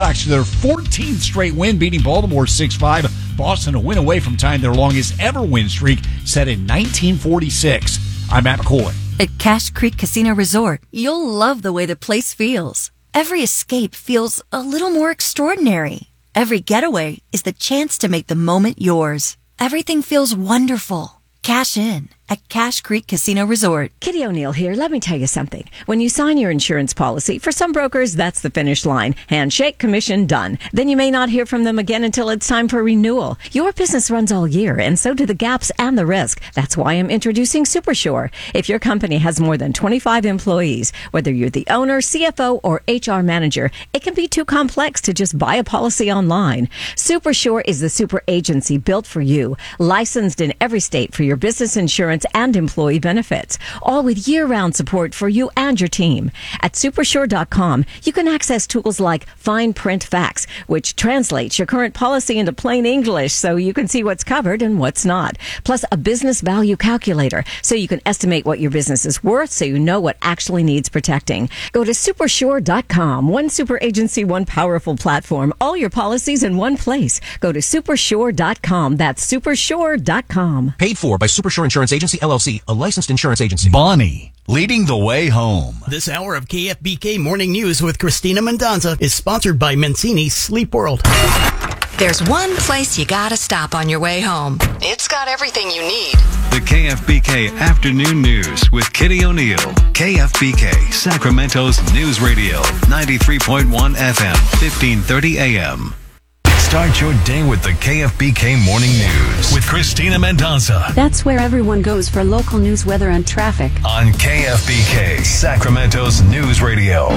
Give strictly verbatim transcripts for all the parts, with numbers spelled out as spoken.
Blacks to their fourteenth straight win, beating Baltimore six five. Boston a win away from tying their longest ever win streak, set in nineteen forty-six. I'm Matt McCoy. At Cache Creek Casino Resort, you'll love the way the place feels. Every escape feels a little more extraordinary. Every getaway is the chance to make the moment yours. Everything feels wonderful. Cash in at Cache Creek Casino Resort. Kitty O'Neill here. Let me tell you something. When you sign your insurance policy, for some brokers, that's the finish line. Handshake, commission, done. Then you may not hear from them again until it's time for renewal. Your business runs all year, and so do the gaps and the risk. That's why I'm introducing SuperSure. If your company has more than twenty-five employees, whether you're the owner, C F O, or H R manager, it can be too complex to just buy a policy online. SuperSure is the super agency built for you, licensed in every state for your business insurance and employee benefits, all with year-round support for you and your team. At supersure dot com, you can access tools like Fine Print Facts, which translates your current policy into plain English so you can see what's covered and what's not. Plus, a business value calculator so you can estimate what your business is worth so you know what actually needs protecting. Go to supersure dot com. One super agency, one powerful platform. All your policies in one place. Go to supersure dot com. That's supersure dot com. Paid for by Supersure Insurance Agency, L L C, a licensed insurance agency. Bonnie, leading the way home. This hour of K F B K Morning News with Christina Mendonza is sponsored by Mancini Sleep World. There's one place you gotta stop on your way home. It's got everything you need. The K F B K Afternoon News with Kitty O'Neill. K F B K, Sacramento's News Radio, ninety-three point one F M, fifteen thirty A M. Start your day with the K F B K Morning News with Christina Mendonza. That's where everyone goes for local news, weather, and traffic. On K F B K, Sacramento's News Radio.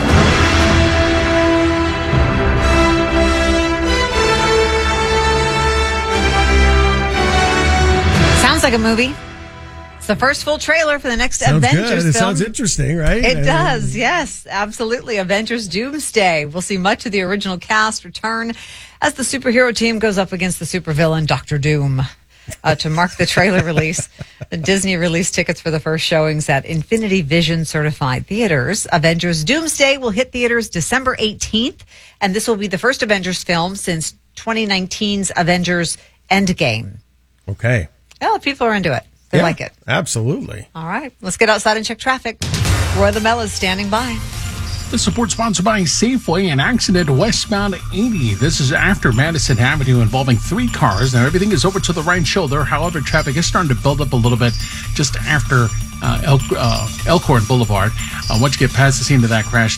Sounds like a movie. It's the first full trailer for the next sounds Avengers good. film. It sounds interesting, right? It I does, mean, yes, absolutely. Avengers Doomsday. We'll see much of the original cast return as the superhero team goes up against the supervillain Doctor Doom. Uh, to mark the trailer release, the Disney released tickets for the first showings at Infinity Vision certified theaters. Avengers Doomsday will hit theaters December eighteenth, and this will be the first Avengers film since twenty nineteen's Avengers Endgame. Okay. Well, people are into it. They yeah, like it. Absolutely. All right. Let's get outside and check traffic. Roy LaMella is standing by. The support sponsored by Safeway. An accident westbound eighty. This is after Madison Avenue involving three cars. Now everything is over to the right shoulder. However, traffic is starting to build up a little bit just after uh, El- uh, Elkhorn Boulevard. Uh, once you get past the scene of that crash.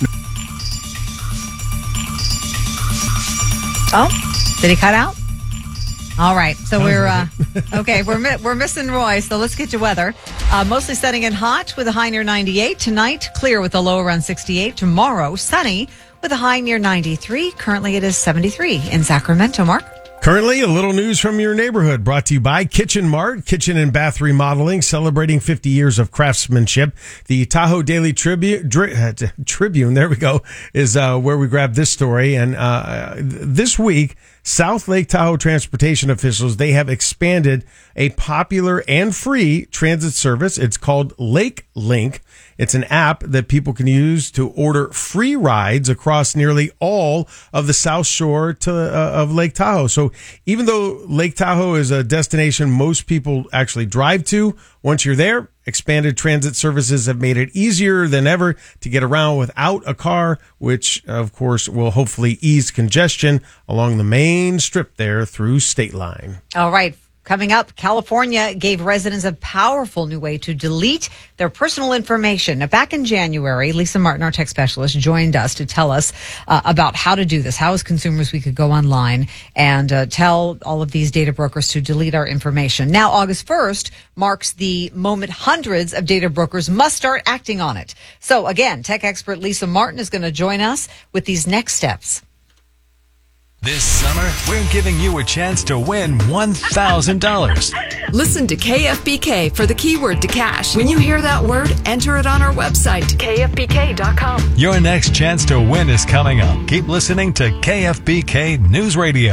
Oh, did he cut out? All right, so we're uh, okay. We're mi- we're missing Roy, so let's get to weather. Uh, mostly setting in hot with a high near ninety-eight tonight. Clear with a low around sixty-eight tomorrow. Sunny with a high near ninety-three. Currently, it is seventy-three in Sacramento. Mark. Currently, a little news from your neighborhood brought to you by Kitchen Mart, kitchen and bath remodeling, celebrating fifty years of craftsmanship. The Tahoe Daily Tribune, Dri- uh, Tribune, there we go, is uh, where we grabbed this story. And uh, this week, South Lake Tahoe transportation officials, they have expanded a popular and free transit service. It's called Lake Link. It's an app that people can use to order free rides across nearly all of the South Shore to, uh, of Lake Tahoe. So even though Lake Tahoe is a destination most people actually drive to, once you're there, expanded transit services have made it easier than ever to get around without a car, which, of course, will hopefully ease congestion along the main strip there through State Line. All right. Coming up, California gave residents a powerful new way to delete their personal information. Now, back in January, Lisa Martin, our tech specialist, joined us to tell us uh, about how to do this. How, as consumers, we could go online and uh, tell all of these data brokers to delete our information. Now, August first marks the moment hundreds of data brokers must start acting on it. So, again, tech expert Lisa Martin is going to join us with these next steps. This summer, we're giving you a chance to win one thousand dollars. Listen to K F B K for the keyword to cash. When you hear that word, enter it on our website, K F B K dot com. Your next chance to win is coming up. Keep listening to K F B K News Radio.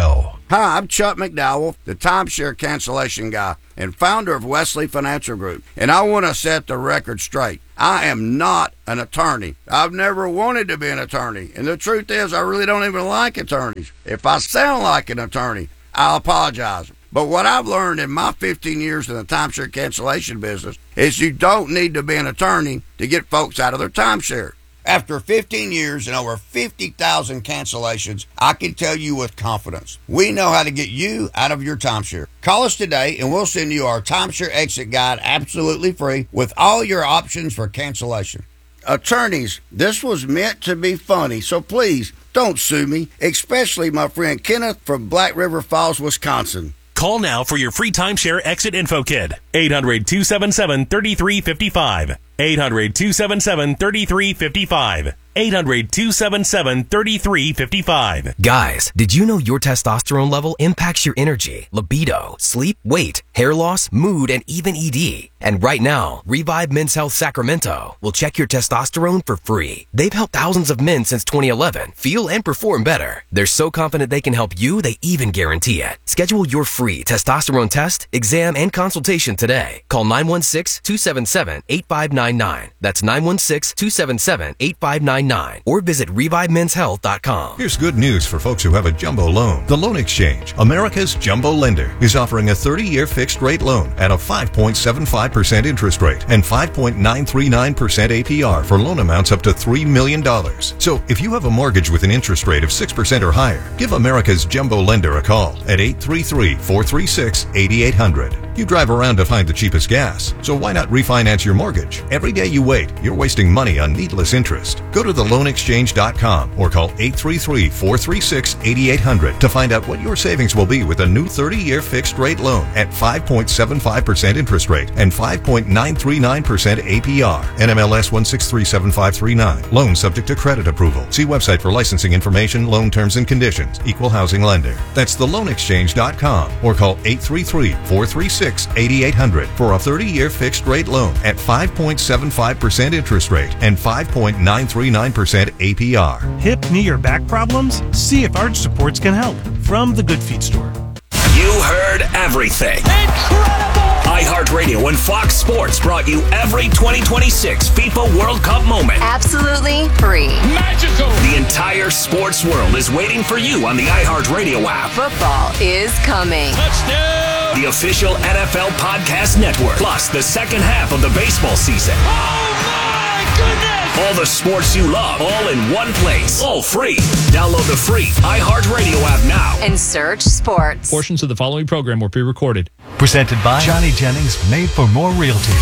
Hi, I'm Chuck McDowell, the timeshare cancellation guy and founder of Wesley Financial Group, and I want to set the record straight. I am not an attorney. I've never wanted to be an attorney, and the truth is I really don't even like attorneys. If I sound like an attorney, I'll apologize. But what I've learned in my fifteen years in the timeshare cancellation business is you don't need to be an attorney to get folks out of their timeshare. After fifteen years and over fifty thousand cancellations, I can tell you with confidence, we know how to get you out of your timeshare. Call us today and we'll send you our timeshare exit guide absolutely free with all your options for cancellation. Attorneys, this was meant to be funny, so please don't sue me, especially my friend Kenneth from Black River Falls, Wisconsin. Call now for your free timeshare exit info kit. eight hundred, two seven seven, three three five five. eight hundred, two seven seven, three three five five. eight hundred, two seven seven, three three five five. Guys, did you know your testosterone level impacts your energy, libido, sleep, weight, hair loss, mood, and even E D? And right now, Revive Men's Health Sacramento will check your testosterone for free. They've helped thousands of men since twenty eleven feel and perform better. They're so confident they can help you, they even guarantee it. Schedule your free testosterone test, exam, and consultation today. Call nine one six, two seven seven, eight five nine nine. That's nine one six, two seven seven, eight five nine nine. Or visit revive men's health dot com. Here's good news for folks who have a jumbo loan. The Loan Exchange, America's jumbo lender, is offering a thirty-year fixed-rate loan at a five point seven five percent interest rate and five point nine three nine percent A P R for loan amounts up to three million dollars. So if you have a mortgage with an interest rate of six percent or higher, give America's jumbo lender a call at eight three three, four three six, eight eight zero zero. You drive around to find the cheapest gas, so why not refinance your mortgage? Every day you wait, you're wasting money on needless interest. Go to the loan exchange dot com or call eight three three, four three six, eight eight zero zero to find out what your savings will be with a new thirty-year fixed-rate loan at five point seven five percent interest rate and five point nine three nine percent A P R. N M L S one six three seven five three nine. Loan subject to credit approval. See website for licensing information, loan terms and conditions. Equal housing lender. That's the loan exchange dot com or call eight three three, four three six, eight eight zero zero for a thirty-year fixed-rate loan at five point seven five percent interest rate and five point nine three nine percent A P R. Hip, knee, or back problems? See if Arch Supports can help. From the Good Feet Store. You heard everything. Incredible! iHeartRadio and Fox Sports brought you every twenty twenty-six FIFA World Cup moment. Absolutely free. Magical! The entire sports world is waiting for you on the iHeartRadio app. Football is coming. Touchdown! The official N F L Podcast Network. Plus the second half of the baseball season. Oh my goodness! All the sports you love, all in one place. All free. Download the free iHeartRadio app now. And search sports. Portions of the following program were pre-recorded. Presented by Johnny Jennings, made for more realty.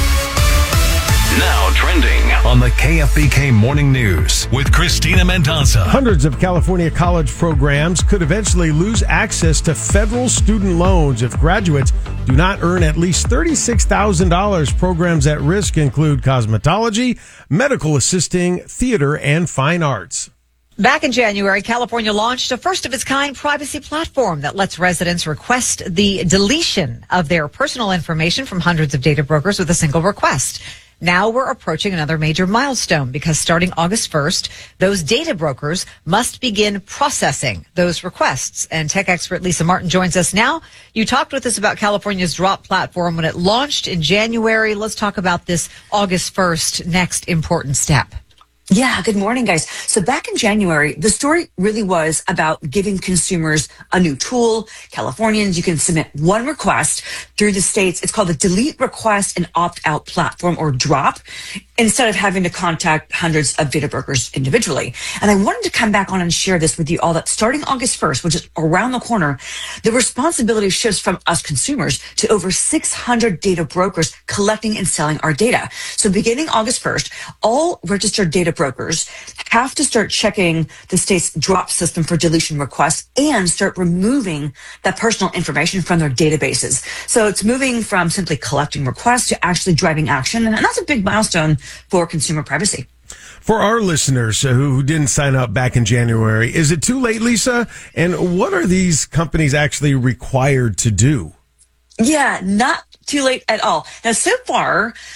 Now trending on the K F B K Morning News with Christina Mendonça. Hundreds of California college programs could eventually lose access to federal student loans if graduates do not earn at least thirty-six thousand dollars. Programs at risk include cosmetology, medical assisting, theater, and fine arts. Back in January, California launched a first-of-its-kind privacy platform that lets residents request the deletion of their personal information from hundreds of data brokers with a single request. Now we're approaching another major milestone because starting August first, those data brokers must begin processing those requests. And tech expert Lisa Martin joins us now. You talked with us about California's Drop platform when it launched in January. Let's talk about this August first next important step. Yeah, good morning, guys. So back in January, the story really was about giving consumers a new tool. Californians, you can submit one request through the states. It's called the Delete Request and Opt-out Platform, or DROP, instead of having to contact hundreds of data brokers individually. And I wanted to come back on and share this with you all, that starting August first, which is around the corner, the responsibility shifts from us consumers to over six hundred data brokers collecting and selling our data. So beginning August first, all registered data brokers have to start checking the state's drop system for deletion requests and start removing that personal information from their databases. So it's moving from simply collecting requests to actually driving action. And that's a big milestone for consumer privacy. For our listeners who didn't sign up back in January, is it too late, Lisa? And what are these companies actually required to do? Yeah, not too late at all. Now, so far,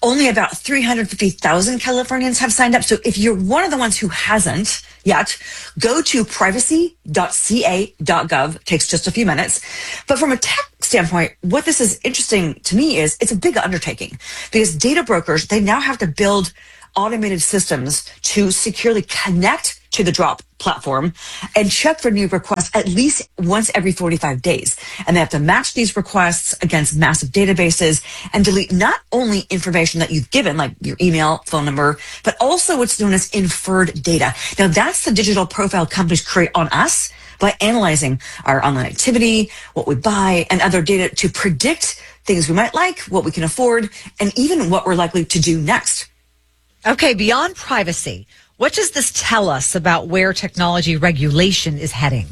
Only about three hundred fifty thousand Californians have signed up. So if you're one of the ones who hasn't yet, go to privacy dot c a dot gov. It takes just a few minutes. But from a tech standpoint, what this is interesting to me is it's a big undertaking because data brokers, they now have to build automated systems to securely connect to the Drop platform and check for new requests at least once every forty-five days. And they have to match these requests against massive databases and delete not only information that you've given, like your email, phone number, but also what's known as inferred data. Now, that's the digital profile companies create on us by analyzing our online activity, what we buy, and other data to predict things we might like, what we can afford, and even what we're likely to do next. Okay, beyond privacy, what does this tell us about where technology regulation is heading?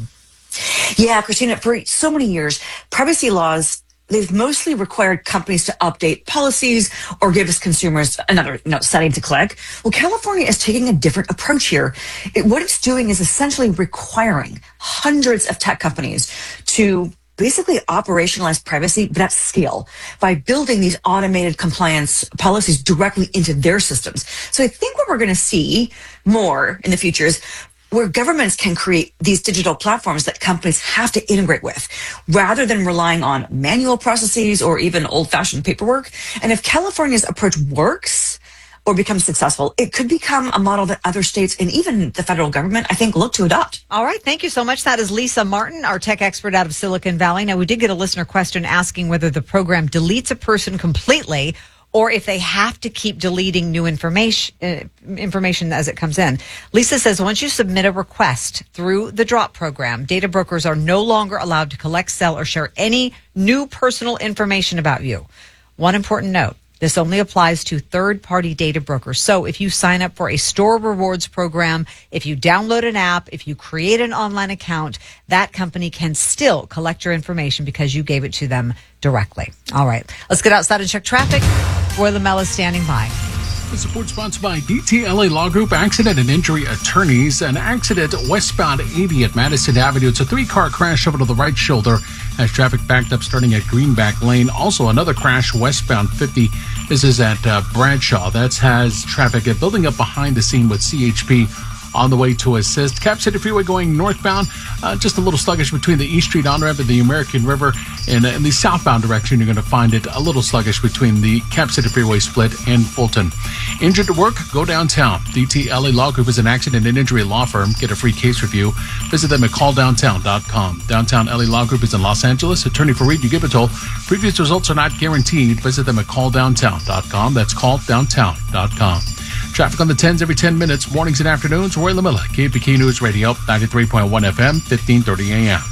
Yeah, Christina, for so many years, privacy laws, they've mostly required companies to update policies or give us consumers another you know, setting to click. Well, California is taking a different approach here. It, what it's doing is essentially requiring hundreds of tech companies to basically operationalize privacy, but at scale, by building these automated compliance policies directly into their systems. So I think what we're going to see more in the future is where governments can create these digital platforms that companies have to integrate with, rather than relying on manual processes or even old-fashioned paperwork. And if California's approach works or becomes successful, it could become a model that other states and even the federal government, I think, look to adopt. All right. Thank you so much. That is Lisa Martin, our tech expert out of Silicon Valley. Now, we did get a listener question asking whether the program deletes a person completely or if they have to keep deleting new information uh, information as it comes in. Lisa says once you submit a request through the Drop program, data brokers are no longer allowed to collect, sell, or share any new personal information about you. One important note. This only applies to third-party data brokers. So if you sign up for a store rewards program, if you download an app, if you create an online account, that company can still collect your information because you gave it to them directly. All right, let's get outside and check traffic. Roy Lamella is standing by. The support sponsored by D T L A Law Group, Accident and Injury Attorneys. An accident westbound eighty at Madison Avenue. It's a three-car crash over to the right shoulder as traffic backed up starting at Greenback Lane. Also, another crash westbound fifty. This is at uh, Bradshaw. That has traffic uh, building up behind the scene with C H P on the way to assist. Cap City Freeway going northbound, uh, just a little sluggish between the East Street on-ramp and the American River. And uh, in the southbound direction, you're going to find it a little sluggish between the Cap City Freeway split and Fulton. Injured to work? Go downtown. D T L A Law Group is an accident and injury law firm. Get a free case review. Visit them at call downtown dot com. Downtown L A Law Group is in Los Angeles. Attorney for Reed Ugibitol. Previous results are not guaranteed. Visit them at call downtown dot com. That's call downtown dot com. Traffic on the tens every ten minutes, mornings and afternoons. Roy Lamilla, K F B K News Radio, ninety-three point one F M, fifteen thirty A M.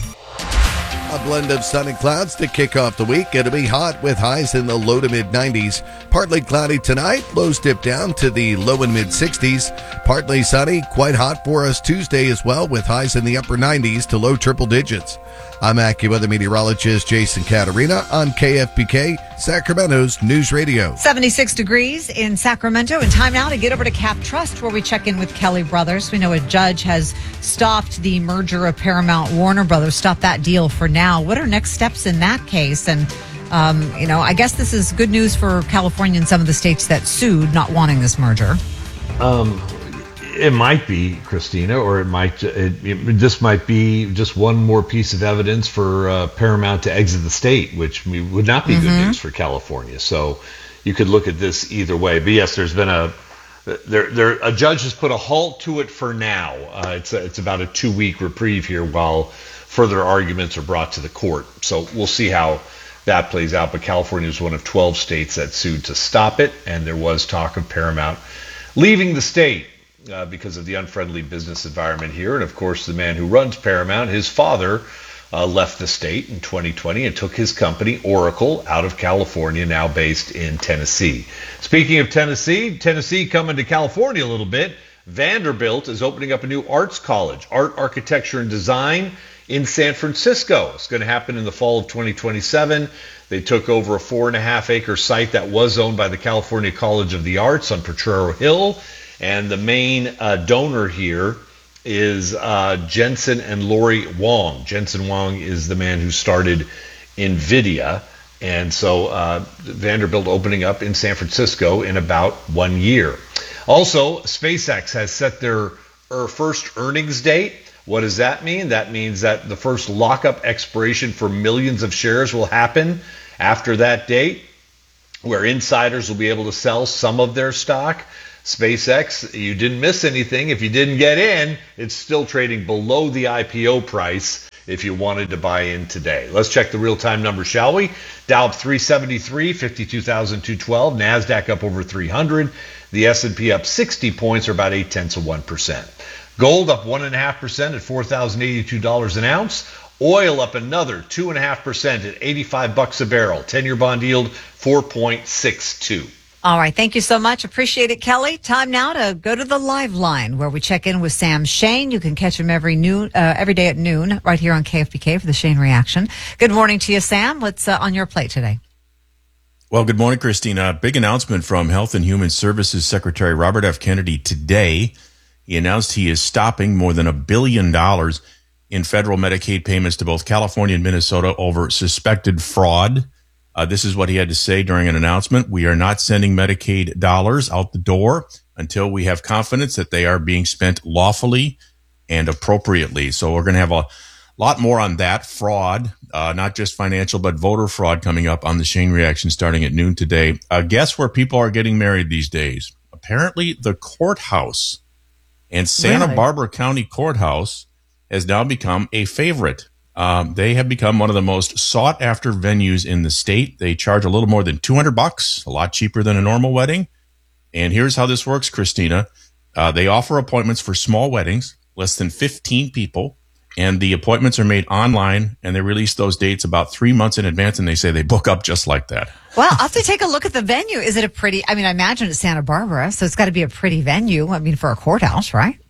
A blend of sun and clouds to kick off the week. It'll be hot with highs in the low to mid nineties. Partly cloudy tonight. Lows dip down to the low and mid sixties. Partly sunny. Quite hot for us Tuesday as well with highs in the upper nineties to low triple digits. I'm AccuWeather meteorologist Jason Caterina on K F B K, Sacramento's News Radio. seventy-six degrees in Sacramento. And time now to get over to Cap Trust, where we check in with Kelly Brothers. We know a judge has stopped the merger of Paramount Warner Brothers, stopped that deal for now. What are next steps in that case? And, um, you know, I guess this is good news for California and some of the states that sued, not wanting this merger. Um, it might be, Christina, or it might, it, it just might be just one more piece of evidence for uh, Paramount to exit the state, which would not be mm-hmm. good news for California. So you could look at this either way. But yes, there's been a, there, there, a judge has put a halt to it for now. Uh, it's a, it's about a two week reprieve here while further arguments are brought to the court. So we'll see how that plays out. But California is one of twelve states that sued to stop it, and there was talk of Paramount leaving the state uh, because of the unfriendly business environment here. And of course, the man who runs Paramount, his father, uh, left the state in twenty twenty and took his company, Oracle, out of California, now based in Tennessee. Speaking of Tennessee, Tennessee coming to California a little bit. Vanderbilt is opening up a new arts college, art, architecture, and design in San Francisco. It's going to happen in the fall of twenty twenty-seven. They took over a four and a half acre site that was owned by the California College of the Arts on Potrero Hill. And the main uh, donor here is uh, Jensen and Lori Wong. Jensen Wong is the man who started NVIDIA. And so uh, Vanderbilt opening up in San Francisco in about one year. Also, SpaceX has set their er, first earnings date. What does that mean? That means that the first lockup expiration for millions of shares will happen after that date, where insiders will be able to sell some of their stock. SpaceX, you didn't miss anything. If you didn't get in, it's still trading below the I P O price if you wanted to buy in today. Let's check the real-time numbers, shall we? Dow up three seventy-three, fifty-two thousand two hundred twelve. NASDAQ up over three hundred. The S and P up sixty points, or about eight tenths of one percent. Gold up one point five percent at four thousand eighty-two dollars an ounce. Oil up another two point five percent at eighty-five bucks a barrel. ten-year bond yield four point six two. All right. Thank you so much. Appreciate it, Kelly. Time now to go to the live line where we check in with Sam Shane. You can catch him every noon, uh, every day at noon right here on K F B K for the Shane Reaction. Good morning to you, Sam. What's uh, on your plate today? Well, good morning, Christina. Big announcement from Health and Human Services Secretary Robert F. Kennedy today. He announced he is stopping more than a billion dollars in federal Medicaid payments to both California and Minnesota over suspected fraud. Uh, this is what he had to say during an announcement. We are not sending Medicaid dollars out the door until we have confidence that they are being spent lawfully and appropriately. So we're going to have a lot more on that fraud, uh, not just financial, but voter fraud coming up on the Shane Reaction starting at noon today. Uh, guess where people are getting married these days? Apparently the courthouse. And Santa really? Barbara County Courthouse has now become a favorite. Um, they have become one of the most sought-after venues in the state. They charge a little more than two hundred bucks, a lot cheaper than a normal wedding. And here's how this works, Christina. Uh, they offer appointments for small weddings, less than fifteen people, and the appointments are made online, and they release those dates about three months in advance, and they say they book up just like that. Well, I'll have to take a look at the venue. Is it a pretty, I mean, I imagine it's Santa Barbara, so it's got to be a pretty venue, I mean, for a courthouse, right?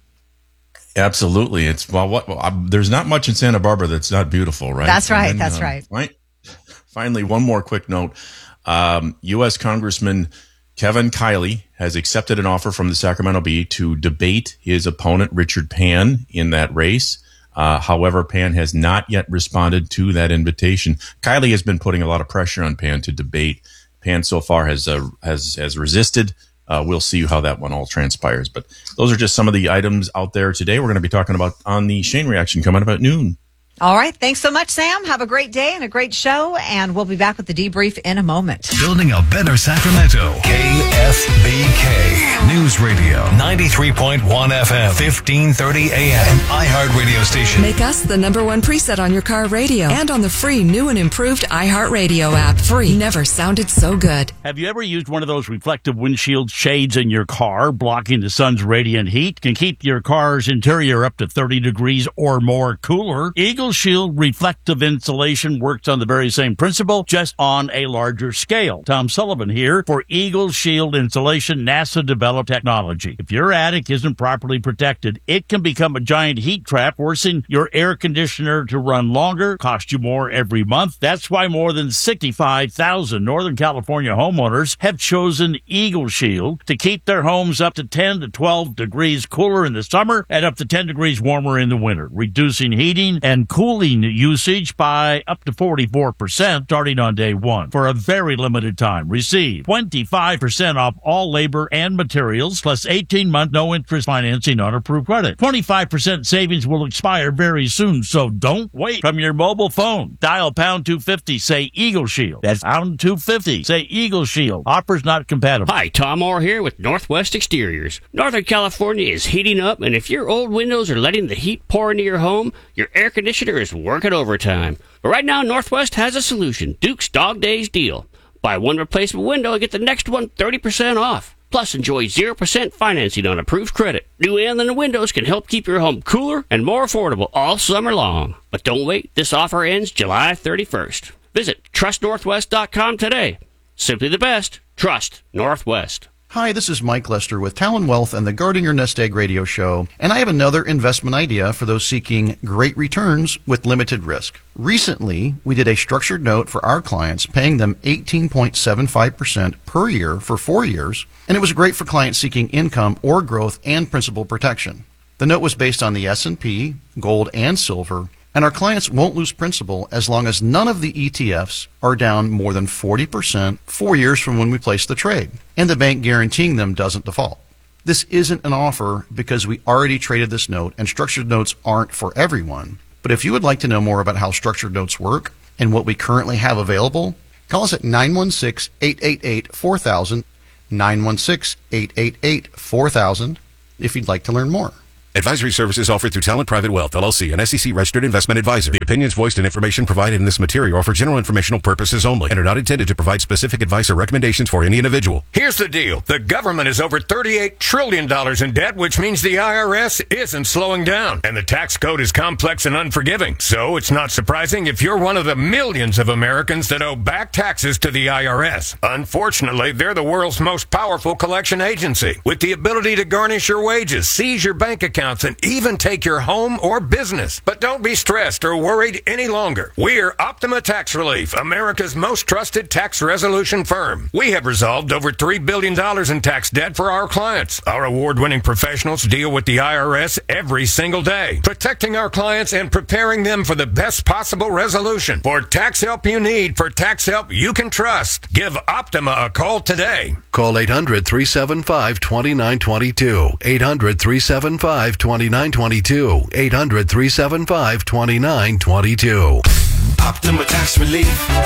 Absolutely. It's well, what well, I, there's not much in Santa Barbara that's not beautiful, right? That's right. Then, that's uh, right. Right. Finally, one more quick note. Um, U S Congressman Kevin Kiley has accepted an offer from the Sacramento Bee to debate his opponent, Richard Pan, in that race. Uh, however, Pan has not yet responded to that invitation. Kiley has been putting a lot of pressure on Pan to debate. Pan so far has uh, has has resisted. Uh, we'll see how that one all transpires. But those are just some of the items out there today. We're going to be talking about on the Shane Reaction coming up at noon. All right. Thanks so much, Sam. Have a great day and a great show. And we'll be back with the debrief in a moment. Building a better Sacramento. K F B K News Radio. ninety-three point one F M. fifteen thirty A M. iHeart radio station. Make us the number one preset on your car radio and on the free new and improved iHeart Radio app. Free. Never sounded so good. Have you ever used one of those reflective windshield shades in your car, blocking the sun's radiant heat? Can keep your car's interior up to thirty degrees or more cooler. Eagle Shield reflective insulation works on the very same principle, just on a larger scale. Tom Sullivan here for Eagle Shield Insulation, NASA-developed technology. If your attic isn't properly protected, it can become a giant heat trap, forcing your air conditioner to run longer, cost you more every month. That's why more than sixty-five thousand Northern California homeowners have chosen Eagle Shield to keep their homes up to ten to twelve degrees cooler in the summer and up to ten degrees warmer in the winter, reducing heating and cooling usage by up to forty-four percent starting on day one. For a very limited time, receive twenty-five percent off all labor and materials, plus eighteen month no-interest financing on approved credit. twenty-five percent savings will expire very soon, so don't wait. From your mobile phone, dial pound two fifty, say Eagle Shield. That's pound two fifty, say Eagle Shield. Offers not compatible. Hi, Tom Orr here with Northwest Exteriors. Northern California is heating up, and if your old windows are letting the heat pour into your home, your air conditioner is working overtime. But right now, Northwest has a solution. Duke's Dog Days deal. Buy one replacement window and get the next one thirty percent off. Plus, enjoy zero percent financing on approved credit. New and the windows can help keep your home cooler and more affordable all summer long. But don't wait. This offer ends July thirty-first. Visit trust northwest dot com today. Simply the best. Trust Northwest. Hi, this is Mike Lester with Talon Wealth and the Guarding Your Nest Egg radio show, and I have another investment idea for those seeking great returns with limited risk. Recently, we did a structured note for our clients, paying them eighteen point seven five percent per year for four years, and it was great for clients seeking income or growth and principal protection. The note was based on the S and P, gold, and silver, And our clients won't lose principal as long as none of the E T Fs are down more than forty percent four years from when we place the trade, and the bank guaranteeing them doesn't default. This isn't an offer because we already traded this note, and structured notes aren't for everyone. But if you would like to know more about how structured notes work and what we currently have available, call us at nine one six, eight eight eight, four thousand, nine one six, eight eight eight, four thousand, if you'd like to learn more. Advisory services offered through Talent Private Wealth, L L C, an S E C-registered investment advisor. The opinions voiced and information provided in this material are for general informational purposes only and are not intended to provide specific advice or recommendations for any individual. Here's the deal. The government is over thirty-eight trillion dollars in debt, which means the I R S isn't slowing down. And the tax code is complex and unforgiving. So it's not surprising if you're one of the millions of Americans that owe back taxes to the I R S. Unfortunately, they're the world's most powerful collection agency, with the ability to garnish your wages, seize your bank account, and even take your home or business. But don't be stressed or worried any longer. We're Optima Tax Relief, America's most trusted tax resolution firm. We have resolved over three billion dollars in tax debt for our clients. Our award-winning professionals deal with the I R S every single day, protecting our clients and preparing them for the best possible resolution. For tax help you need, for tax help you can trust, give Optima a call today. Call eight hundred, three seven five, two nine two two. eight hundred, three seven five, two nine two two. eight hundred, three seven five, two nine two two. Optima Tax Relief.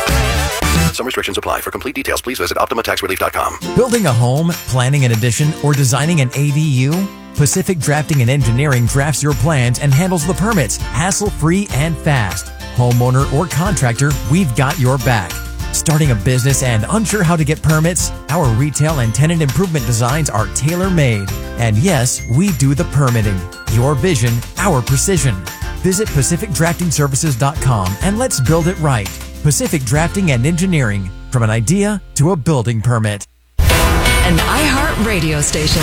Some restrictions apply. For complete details, please visit optima tax relief dot com. Building a home, planning an addition, or designing an A D U? Pacific Drafting and Engineering drafts your plans and handles the permits, hassle-free and fast. Homeowner or contractor, we've got your back. Starting a business and unsure how to get permits? Our retail and tenant improvement designs are tailor-made. And yes, we do the permitting. Your vision, our precision. Visit pacific drafting services dot com and let's build it right. Pacific Drafting and Engineering. From an idea to a building permit. An iHeart radio station.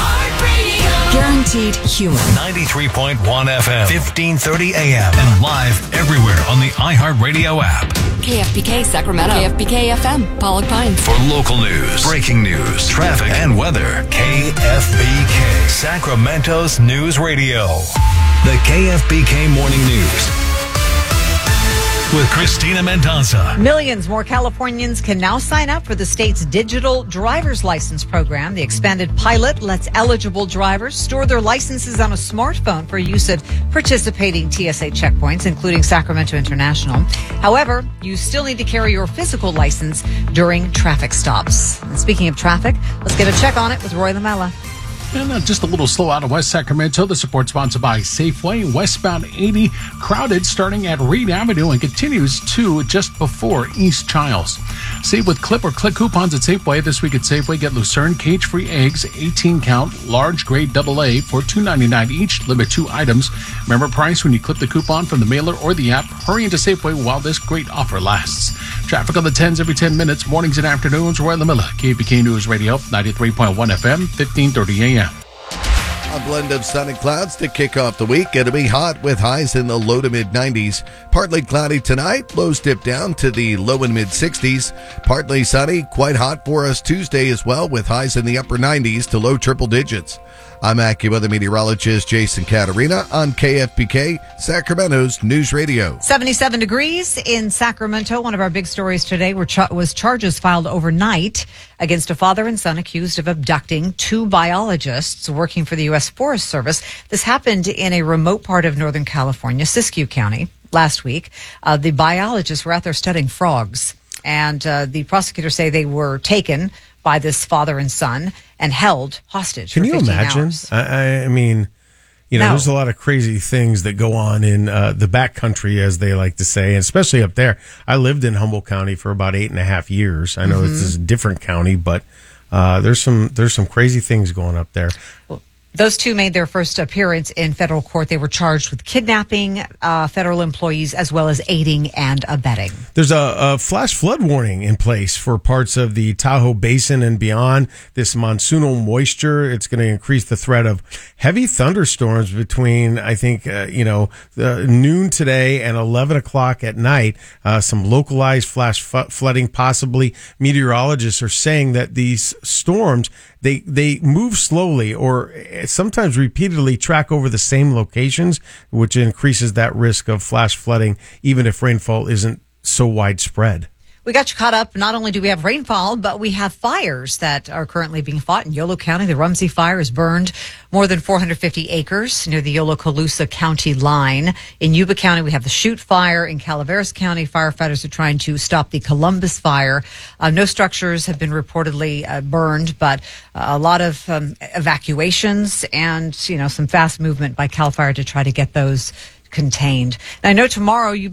Guaranteed human. ninety-three point one F M, fifteen thirty A M, and live everywhere on the iHeartRadio app. K F B K Sacramento. K F B K F M, Pollock Pines. For local news, breaking news, traffic, and weather, K F B K, Sacramento's News Radio. The K F B K Morning News with Christina Mendoza. Millions more Californians can now sign up for the state's digital driver's license program. The expanded pilot lets eligible drivers store their licenses on a smartphone for use at participating T S A checkpoints, including Sacramento International. However, you still need to carry your physical license during traffic stops. And speaking of traffic, let's get a check on it with Roy Lamella. And uh, just a little slow out of West Sacramento. The support sponsored by Safeway. Westbound eighty crowded starting at Reed Avenue and continues to just before East Chiles. Save with Clip or Click coupons at Safeway. This week at Safeway, get Lucerne cage-free eggs, eighteen count, large grade double A for two ninety-nine each. Limit two items. Remember price when you clip the coupon from the mailer or the app. Hurry into Safeway while this great offer lasts. Traffic on the tens every ten minutes, mornings and afternoons. Roy Lamilla, K B K News Radio, ninety-three point one F M, fifteen thirty A M. A blend of sun and clouds to kick off the week. It'll be hot with highs in the low to mid nineties. Partly cloudy tonight. Lows dip down to the low and mid sixties. Partly sunny. Quite hot for us Tuesday as well, with highs in the upper nineties to low triple digits. I'm AccuWeather meteorologist Jason Caterina on K F B K, Sacramento's News Radio. seventy-seven degrees in Sacramento. One of our big stories today were ch- was charges filed overnight against a father and son accused of abducting two biologists working for the U S Forest Service. This happened in a remote part of Northern California, Siskiyou County, last week. Uh, the biologists were out there studying frogs, and uh, the prosecutors say they were taken by this father and son and held hostage. Can for you fifteen imagine? hours. I, I mean, you know, No. there's a lot of crazy things that go on in uh, the backcountry, as they like to say, and especially up there. I lived in Humboldt County for about eight and a half years. I know Mhm. it's a different county, but uh, there's some there's some crazy things going up there. Those two made their first appearance in federal court. They were charged with kidnapping uh, federal employees as well as aiding and abetting. There's a, a flash flood warning in place for parts of the Tahoe Basin and beyond. This monsoonal moisture, it's going to increase the threat of heavy thunderstorms between, I think, uh, you know, uh, noon today and eleven o'clock at night. Uh, some localized flash f- flooding, possibly. Meteorologists are saying that these storms they they move slowly or sometimes repeatedly track over the same locations, which increases that risk of flash flooding, even if rainfall isn't so widespread. We got you caught up. Not only do we have rainfall, but we have fires that are currently being fought in Yolo County. The Rumsey Fire has burned more than four hundred fifty acres near the Yolo-Colusa County line. In Yuba County, we have the Chute Fire. In Calaveras County, firefighters are trying to stop the Columbus Fire. Uh, no structures have been reportedly uh, burned, but uh, a lot of um, evacuations and, you know, some fast movement by CAL FIRE to try to get those contained. And I know tomorrow you